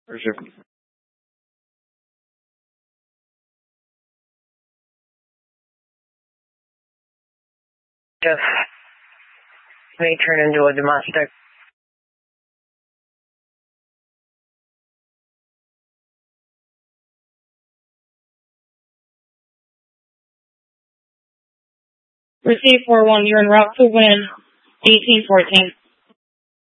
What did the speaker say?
Receive. Yes. May turn into a domestic. Receive 4-1, you're en route to win 18-14.